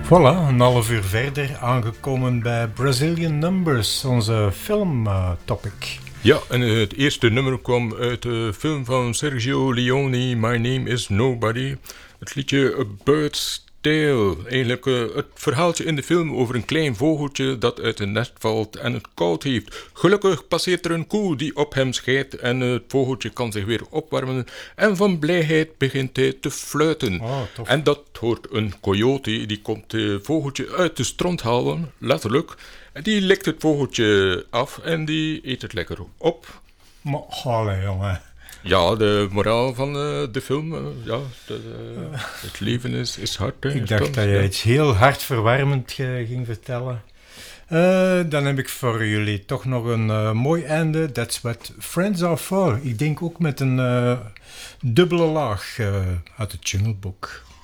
Voilà, een half uur verder aangekomen bij Brazilian Numbers, onze filmtopic. Ja, en het eerste nummer kwam uit de film van Sergio Leone, My Name is Nobody. Het liedje A Bird's Tale. Eigenlijk het verhaaltje in de film over een klein vogeltje dat uit een nest valt en het koud heeft. Gelukkig passeert er een koe die op hem scheidt en het vogeltje kan zich weer opwarmen. En van blijheid begint hij te fluiten. Oh, tof. En dat hoort een coyote, die komt het vogeltje uit de stront halen, letterlijk. En die likt het vogeltje af en die eet het lekker op. Maar, allee, jongen. Ja, de moraal van de film, het leven is hard. Hè, Ik dacht dat je iets heel hartverwarmend ging vertellen. Dan heb ik voor jullie toch nog een mooi einde. That's what friends are for. Ik denk ook met een dubbele laag uit het Jungle Book.